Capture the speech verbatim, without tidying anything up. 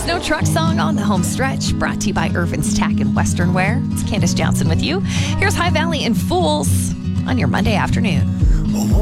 Snow Truck Song on the home stretch, brought to you by Irvin's Tack and Western Wear. It's Candace Johnson with you. Here's High Valley and Fools on your Monday afternoon.